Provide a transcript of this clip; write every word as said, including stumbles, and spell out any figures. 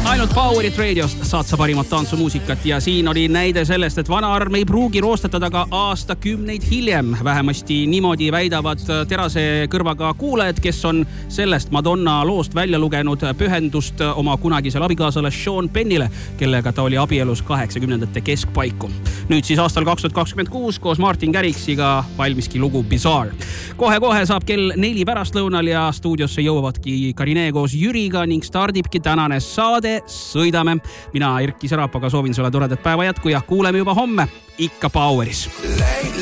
ainult Powerit Radiost saad sa parimat tantsumuusikat ja siin oli näide sellest, et vana arm ei pruugi roostetada ka aastakümneid hiljem. Vähemasti niimoodi väidavad terase kõrvaga kuulajad, kes on sellest Madonna loost välja lugenud pühendust oma kunagisele abikaasale Sean Pennile, kellega ta oli abielus kaheksakümnendate keskpaiku. Nüüd siis aastal kaks tuhat kakskümmend kuus koos Martin Garrixiga valmiski lugu Bizarre. Kohe-kohe saab kell neli pärastlõunal ja stuudiosse jõuavadki Karine koos Jüriga ning stardibki tänane saade Sõidame. Mina Erki Serapaga soovin sulle toredat päeva jätku ja kuuleme juba homme ikka Poweris.